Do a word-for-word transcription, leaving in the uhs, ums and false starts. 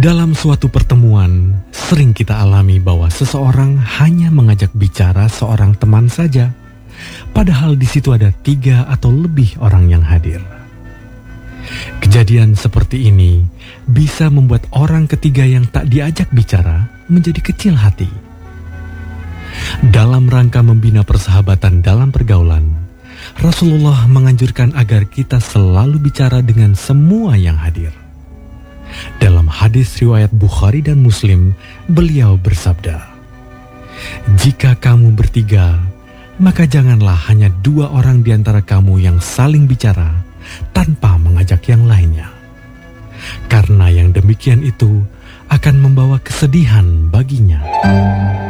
Dalam suatu pertemuan, sering kita alami bahwa seseorang hanya mengajak bicara seorang teman saja, padahal di situ ada tiga atau lebih orang yang hadir. Kejadian seperti ini bisa membuat orang ketiga yang tak diajak bicara menjadi kecil hati. Dalam rangka membina persahabatan dalam pergaulan, Rasulullah menganjurkan agar kita selalu bicara dengan semua yang hadir. Dalam hadis riwayat Bukhari dan Muslim, beliau bersabda, "Jika kamu bertiga, maka janganlah hanya dua orang di antara kamu yang saling bicara tanpa mengajak yang lainnya. Karena yang demikian itu akan membawa kesedihan baginya."